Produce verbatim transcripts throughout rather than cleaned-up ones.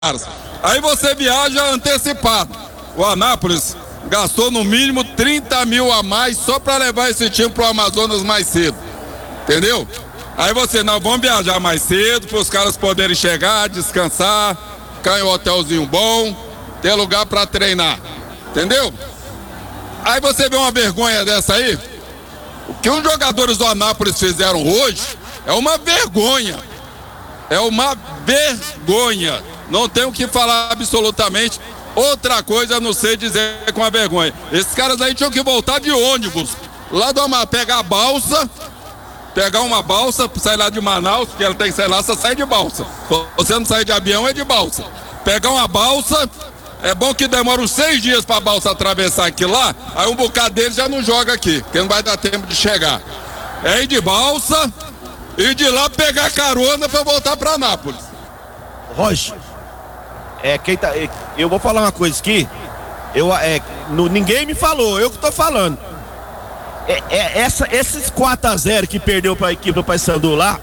caras. Aí você viaja antecipado. O Anápolis gastou no mínimo trinta mil a mais só para levar esse time pro Amazonas mais cedo. Entendeu? Aí você, nós vamos viajar mais cedo para os caras poderem chegar, descansar, ficar em um hotelzinho bom, ter lugar para treinar. Entendeu? Aí você vê uma vergonha dessa aí. O que os jogadores do Anápolis fizeram hoje é uma vergonha. É uma vergonha. Não tenho o que falar absolutamente outra coisa a não ser dizer com a vergonha. Esses caras aí tinham que voltar de ônibus. Lá do Anápolis, pegar a balsa, pegar uma balsa, sair lá de Manaus, porque ela tem que sair lá, você sai de balsa. Você não sai de avião, é de balsa. Pegar uma balsa, é bom que demora uns seis dias pra balsa atravessar aqui lá, aí um bocado deles já não joga aqui, porque não vai dar tempo de chegar. É ir de balsa e de lá pegar carona pra voltar pra Anápolis. Roger, é, quem tá, é, eu vou falar uma coisa aqui, eu, é, no, ninguém me falou, eu que tô falando. É, é, essa, esses quatro a zero que perdeu para a equipe do Paysandu lá,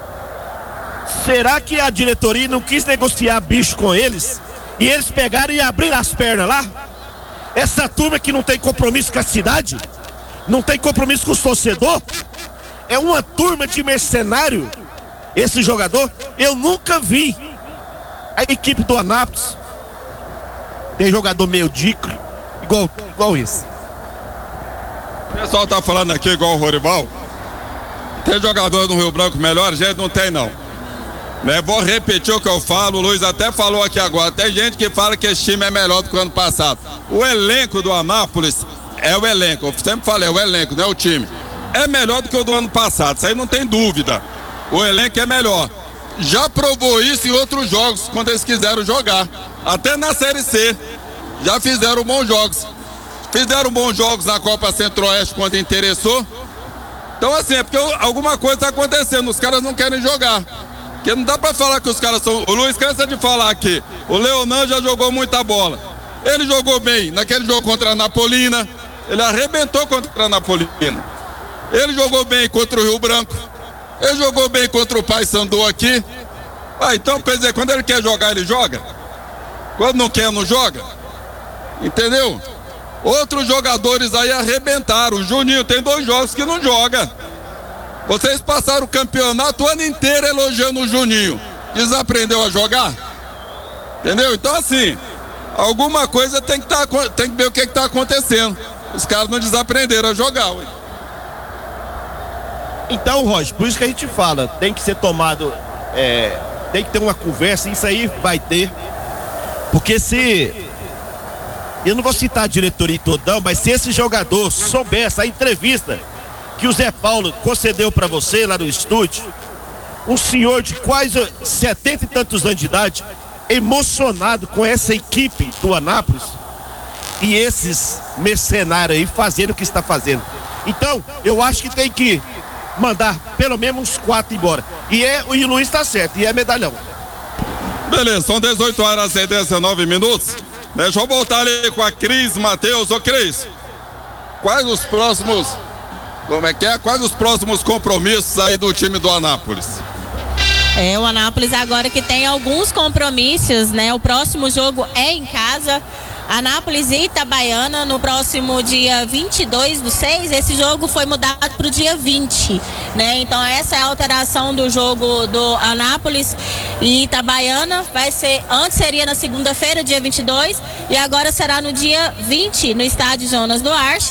será que a diretoria não quis negociar bicho com eles? E eles pegaram e abriram as pernas lá? Essa turma que não tem compromisso com a cidade, não tem compromisso com os torcedores, é uma turma de mercenário. Esse jogador, eu nunca vi. A equipe do Anápolis tem jogador meio dico, igual, igual esse. O pessoal tá falando aqui igual o Rorival. Tem jogador no Rio Branco melhor? Gente, não tem não. Né? Vou repetir o que eu falo, o Luiz até falou aqui agora. Tem gente que fala que esse time é melhor do que o ano passado. O elenco do Anápolis é o elenco. Eu sempre falei, o elenco, não é o time. É melhor do que o do ano passado, isso aí não tem dúvida. O elenco é melhor. Já provou isso em outros jogos, quando eles quiseram jogar. Até na Série C. Já fizeram bons jogos. Fizeram bons jogos na Copa Centro-Oeste quando interessou. Então assim, é porque alguma coisa está acontecendo. Os caras não querem jogar. Porque não dá pra falar que os caras são... O Luiz cansa de falar aqui. O Leonan já jogou muita bola. Ele jogou bem naquele jogo contra a Napolina. Ele arrebentou contra a Napolina. Ele jogou bem contra o Rio Branco. Ele jogou bem contra o Paysandu aqui. Ah, então, quer dizer, quando ele quer jogar, ele joga. Quando não quer, não joga. Entendeu? Outros jogadores aí arrebentaram. O Juninho tem dois jogos que não joga. Vocês passaram o campeonato o ano inteiro elogiando o Juninho. Desaprendeu a jogar? Entendeu? Então assim, alguma coisa tem que, tá, tem que ver o que está acontecendo. Os caras não desaprenderam a jogar. Ué. Então, Roger, por isso que a gente fala, tem que ser tomado, é, tem que ter uma conversa, isso aí vai ter. Porque se... Eu não vou citar a diretoria toda, mas se esse jogador soubesse a entrevista que o Zé Paulo concedeu para você lá no estúdio, um senhor de quase setenta e tantos anos de idade, emocionado com essa equipe do Anápolis e esses mercenários aí fazendo o que está fazendo. Então, eu acho que tem que mandar pelo menos uns quatro embora. E, é, e o Luiz está certo, e é medalhão. Beleza, são dezoito horas e dezenove minutos. Deixa eu voltar ali com a Cris Matheus. Ô Cris, quais os próximos, como é que é? Quais os próximos compromissos aí do time do Anápolis? É, o Anápolis agora que tem alguns compromissos, né? O próximo jogo é em casa, Anápolis e Itabaiana, no próximo dia vinte e dois do seis. Esse jogo foi mudado para o dia vinte, né? Então essa é a alteração do jogo do Anápolis e Itabaiana. Vai ser, antes seria na segunda-feira, dia vinte e dois, e agora será no dia vinte, no estádio Jonas Duarte.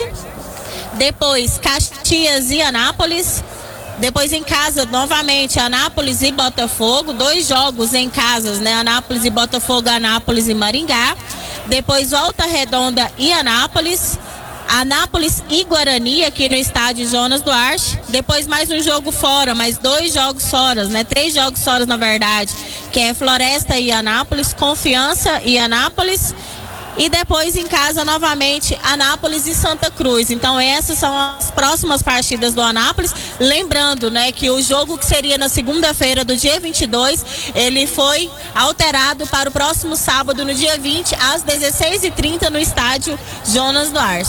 Depois Caxias e Anápolis. Depois em casa, novamente, Anápolis e Botafogo. Dois jogos em casas, né? Anápolis e Botafogo, Anápolis e Maringá. Depois Volta Redonda e Anápolis. Anápolis e Guarani, aqui no estádio Jonas Duarte. Depois mais um jogo fora, mais dois jogos fora, né? Três jogos fora, na verdade. Que é Floresta e Anápolis, Confiança e Anápolis. E depois em casa novamente Anápolis e Santa Cruz. Então essas são as próximas partidas do Anápolis. Lembrando, né, que o jogo que seria na segunda-feira do dia vinte e dois, ele foi alterado para o próximo sábado, no dia vinte, às dezesseis e trinta, no estádio Jonas Duarte.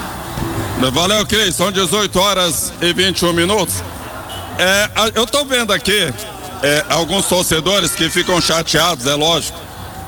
Valeu, Cris. São dezoito horas e vinte e um minutos. É, eu tô vendo aqui é, alguns torcedores que ficam chateados, é lógico.